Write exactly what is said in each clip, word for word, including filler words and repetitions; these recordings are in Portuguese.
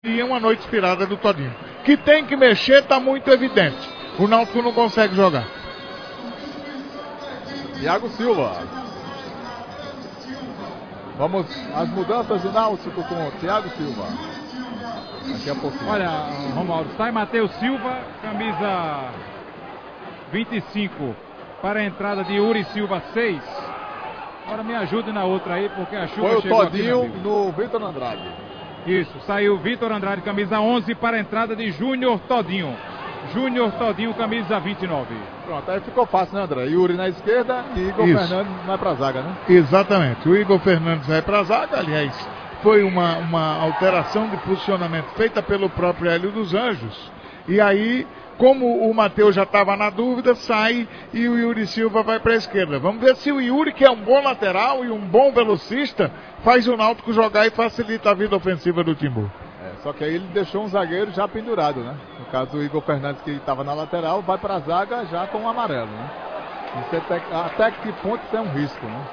E é uma noite inspirada do Todinho. Que tem que mexer, está muito evidente. O Náutico não consegue jogar. Thiago Silva. Vamos às mudanças do Náutico com o Thiago Silva. Daqui a pouquinho. Olha, Romualdo, sai Matheus Silva, camisa vinte e cinco, para a entrada de Yuri Silva, seis. Agora me ajude na outra aí, porque a chuva Foi o chegou Todinho aqui no Vitor Andrade. Isso, saiu Vitor Andrade, camisa onze, para a entrada de Júnior Todinho. Júnior Todinho, camisa vinte e nove. Pronto, aí ficou fácil, né, André? Yuri na esquerda e Igor Isso. Fernandes vai pra zaga, né? Exatamente. O Igor Fernandes vai pra zaga, aliás, foi uma, uma alteração de posicionamento feita pelo próprio Hélio dos Anjos. E aí, como o Matheus já estava na dúvida, sai e o Yuri Silva vai para a esquerda. Vamos ver se o Yuri, que é um bom lateral e um bom velocista, faz o Náutico jogar e facilita a vida ofensiva do Timbu. É, só que aí ele deixou um zagueiro já pendurado, né? No caso, o Igor Fernandes, que estava na lateral, vai para a zaga já com o amarelo, né? Isso é até, até que ponto isso é um risco, né?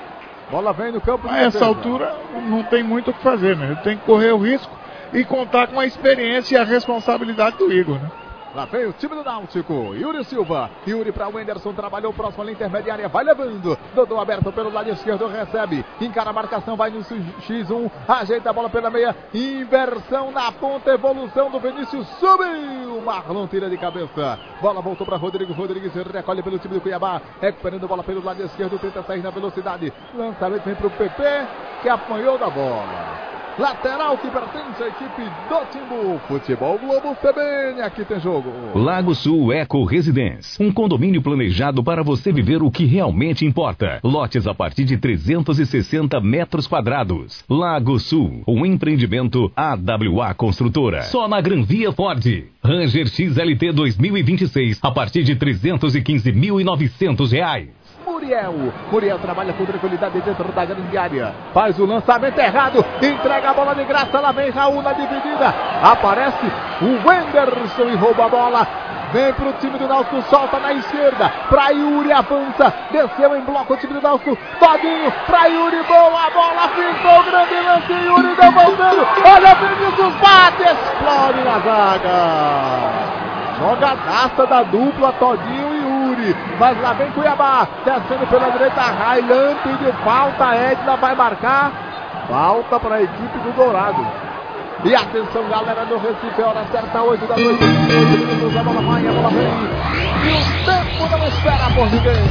Bola vem no campo. A essa altura não tem muito o que fazer, né? Ele tem que correr o risco e contar com a experiência e a responsabilidade do Igor, né? Lá vem o time do Náutico, Yuri Silva, Yuri para o Wenderson, trabalhou próximo à linha intermediária, vai levando, Dodô aberto pelo lado esquerdo, recebe, encara a marcação, vai no xis um, ajeita a bola pela meia, inversão na ponta, evolução do Vinícius, subiu, Marlon tira de cabeça, bola voltou para Rodrigo, Rodrigues recolhe pelo time do Cuiabá, recuperando a bola pelo lado esquerdo, tenta sair na velocidade, lançamento vem para o P P, que apanhou da bola. Lateral que pertence à equipe do Timbu. Futebol Globo C B N, aqui tem jogo. Lago Sul Eco Residence, um condomínio planejado para você viver o que realmente importa. Lotes a partir de trezentos e sessenta metros quadrados. Lago Sul, um empreendimento A W A Construtora. Só na Gran Via Ford. Ranger X L T dois mil e vinte e seis, a partir de trezentos e quinze mil e novecentos reais. Muriel, Muriel trabalha com tranquilidade dentro da grande área, faz o lançamento errado, entrega a bola de graça, lá vem Raul na dividida, aparece o Wenderson e rouba a bola, vem pro time do Náutico, solta na esquerda, pra Yuri, avança, desceu em bloco o time do Náutico, Todinho, pra Yuri, boa bola, ficou grande lance, Yuri levantando, olha Vinícius, bate, explode na zaga. Jogadaça da dupla Todinho e Yuri, mas lá vem Cuiabá, descendo pela direita, Railan pediu falta, Edna vai marcar, falta para a equipe do Dourado. E atenção galera do Recife, hora certa, oito da noite, oito minutos, a bola vai, a bola vem, e o tempo não espera por ninguém.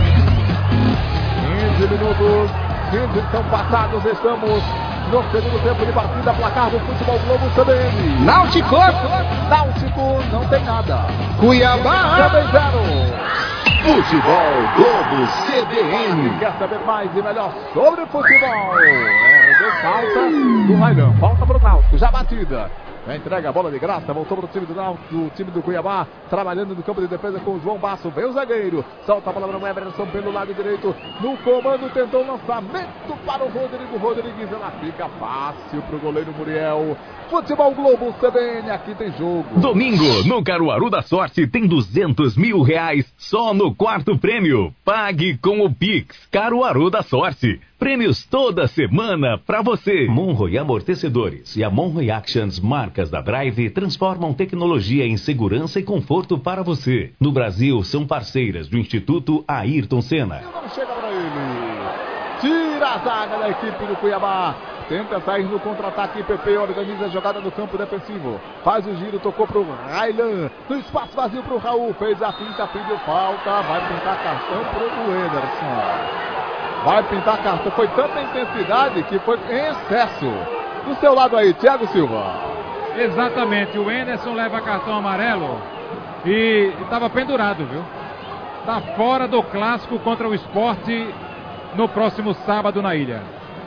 quinze minutos, quinze são passados, estamos no segundo tempo de partida, placar do Futebol Globo C B N. Náutico! Náutico não tem nada. Cuiabá! Também zero. Futebol Globo C B N. Quer saber mais e melhor sobre futebol? É, deu falta do Railan. Falta para o Náutico, já batida. Já entrega a bola de graça, voltou para o time do Náutico, do time do Cuiabá, trabalhando no campo de defesa com o João Basso, vem o zagueiro, solta a bola para o Everson pelo lado direito, no comando tentou o lançamento para o Rodrigo Rodrigues, ela fica fácil para o goleiro Muriel. Futebol Globo C B N, aqui tem jogo. Domingo, no Caruaru da Sorte, tem duzentos mil reais só no quarto prêmio. Pague com o Pix Caruaru da Sorte. Prêmios toda semana pra você. Monroe Amortecedores e a Monroe Actions, marcas da Drive, transformam tecnologia em segurança e conforto para você. No Brasil, são parceiras do Instituto Ayrton Senna. Não chega pra ele. Tira a zaga da equipe do Cuiabá. Tenta sair no contra-ataque, P P organiza a jogada no campo defensivo. Faz o giro, tocou pro Railan. No espaço vazio pro Raul. Fez a finta, pediu falta. Vai pintar cartão pro Ederson. Vai pintar cartão. Foi tanta intensidade que foi em excesso. Do seu lado aí, Thiago Silva. Exatamente, o Wenderson leva cartão amarelo e estava pendurado, viu? Tá fora do clássico contra o Sport no próximo sábado na ilha.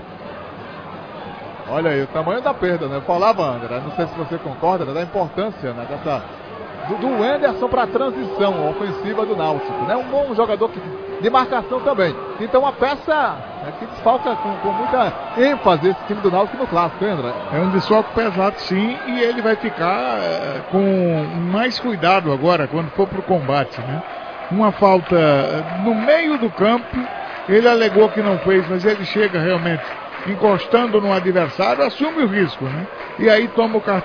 Olha aí, o tamanho da perda, né? Eu falava, André, não sei se você concorda, né, da importância, né, dessa, do, do Wenderson para a transição ofensiva do Náutico, né? Um bom jogador que, de marcação também. Então uma peça, né, que desfalca com, com muita ênfase esse time do Náutico no clássico, hein, André? É um desfalque pesado sim, e ele vai ficar é, com mais cuidado agora quando for para o combate, né? Uma falta no meio do campo, ele alegou que não fez, mas ele chega realmente encostando no adversário, assume o risco, né? E aí toma o cartão.